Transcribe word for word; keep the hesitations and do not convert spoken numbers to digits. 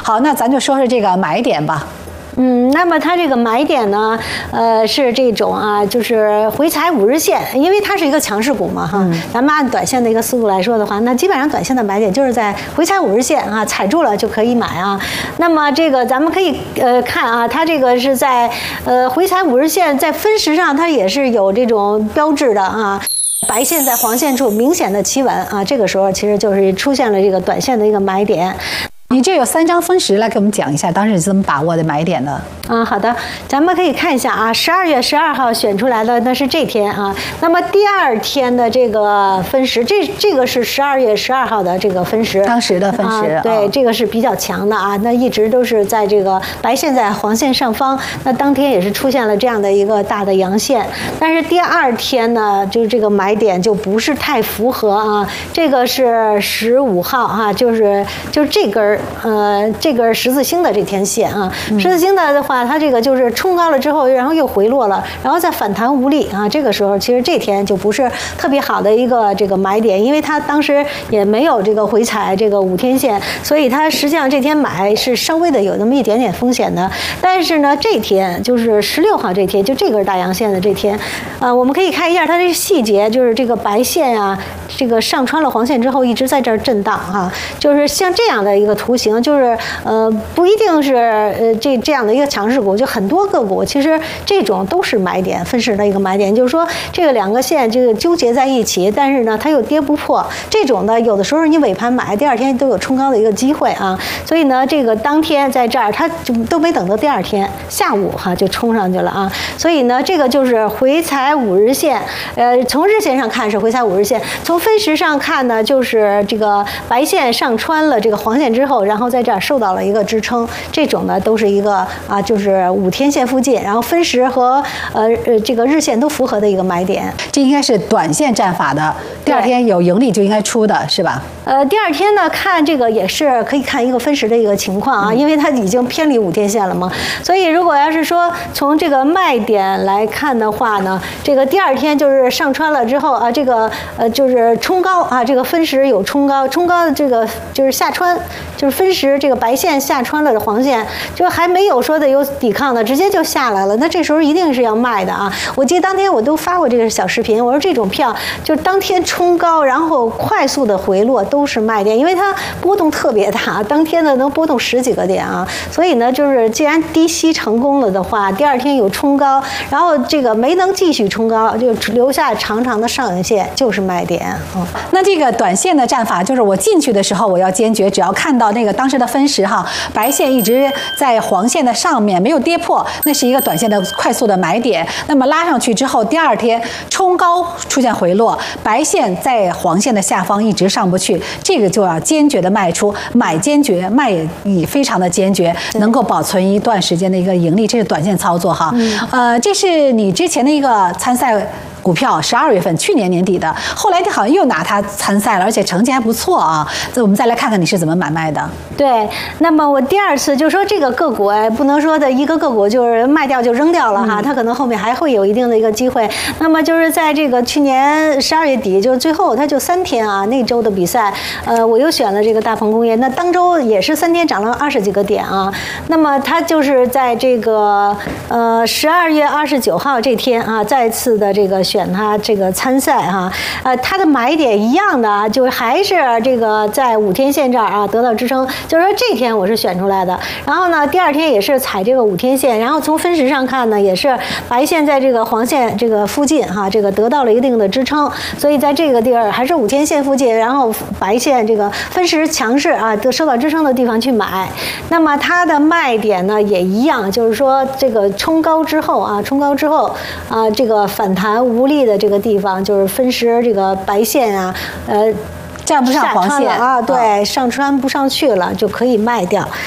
好，那咱就说说这个买点吧。 嗯，那么它这个买点呢，呃，是这种啊，就是回踩五日线，因为它是一个强势股嘛，哈，嗯、咱们按短线的一个思路来说的话，那基本上短线的买点就是在回踩五日线啊，踩住了就可以买啊。那么这个咱们可以呃看啊，它这个是在呃回踩五日线，在分时上它也是有这种标志的啊。白线在黄线处明显的企稳啊，这个时候其实就是出现了这个短线的一个买点。 你这有三张分时来给我们讲一下，当时是怎么把握的买点的？ 嗯，好的，咱们可以看一下啊，十二月十二号选出来的那是这天啊，那么第二天的这个分时，这这个是十二月十二号的这个分时， 当时的分时， 啊、对、哦，这个是比较强的啊，那一直都是在这个白线在黄线上方，那当天也是出现了这样的一个大的阳线，但是第二天呢，就是这个买点就不是太符合啊，这个是十五号啊，就是就是这根呃这根十字星的这天线啊，嗯、十字星的的话。它这个就是冲高了之后，然后又回落了，然后再反弹无力啊。这个时候其实这天就不是特别好的一个这个买点，因为它当时也没有这个回踩这个五天线，所以它实际上这天买是稍微的有那么一点点风险的。但是呢，这天就是十六号这天，就这根大阳线的这天，呃，我们可以看一下它这细节，就是这个白线啊，这个上穿了黄线之后一直在这儿震荡哈、啊，就是像这样的一个图形，就是呃不一定是呃这这样的一个强势股，就很多个股其实这种都是买点，分时的一个买点，就是说这个两个线这个纠结在一起，但是呢它又跌不破，这种的有的时候你尾盘买，第二天都有冲高的一个机会啊，所以呢这个当天在这儿它就都没等到第二天下午哈、啊、就冲上去了啊，所以呢这个就是回踩五日线，呃从日线上看是回踩五日线，从分时上看呢就是这个白线上穿了这个黄线之后，然后在这儿受到了一个支撑，这种呢都是一个啊就是五天线附近，然后分时和呃呃这个日线都符合的一个买点， 这应该是短线战法的，第二天有盈利就应该出的是吧？ 呃，第二天呢看这个也是可以看一个分时的一个情况啊，因为它已经偏离五天线了嘛，所以如果要是说从这个卖点来看的话呢，这个第二天就是上穿了之后啊，这个呃就是冲高啊，这个分时有冲高，冲高的这个就是下穿，就是分时这个白线下穿了的黄线，就还没有说的有抵抗的，直接就下来了，那这时候一定是要卖的啊！我记得当天我都发过这个小视频，我说这种票就当天冲高，然后快速的回落都是卖点，因为它波动特别大，当天呢能波动十几个点啊，所以呢就是既然低吸成功了的话，第二天有冲高，然后这个没能继续冲高，就留下长长的上影线，就是卖点。嗯， 那这个短线的战法就是我进去的时候我要坚决，只要看到那个当时的分时哈，白线一直在黄线的上面没有跌破，那是一个短线的快速的买点。那么拉上去之后，第二天冲高出现回落，白线在黄线的下方一直上不去，这个就要坚决的卖出，买坚决，卖也非常的坚决，能够保存一段时间的一个盈利，这是短线操作哈。嗯、呃，这是你之前的一个参赛股票，十二月份去年年底的，后来你好像又拿它参赛了，而且成绩还不错啊。那我们再来看看你是怎么买卖的。 对，那么我第二次就说这个个股哎，不能说的一个个股就是卖掉就扔掉了哈，嗯、它可能后面还会有一定的一个机会。那么就是在这个去年十二月底，就最后它就三天啊，那周的比赛，呃，我又选了这个大鹏工业，那当周也是三天涨了二十几个点啊。那么它就是在这个呃十二月二十九号这天啊，再次的这个选它这个参赛哈，呃，它的买点一样的啊，就是还是这个在五天线这儿啊得到支撑。就是说这天我是选出来的，然后呢，第二天也是踩这个五天线，然后从分时上看呢，也是白线在这个黄线这个附近哈，这个得到了一定的支撑，所以在这个地儿还是五天线附近，然后白线这个分时强势啊，得受到支撑的地方去买。那么它的卖点呢也一样，就是说这个冲高之后啊，冲高之后啊，这个反弹无力的这个地方，就是分时这个白线啊，呃。 站不上黄线啊，对，上穿不上去了，就可以卖掉。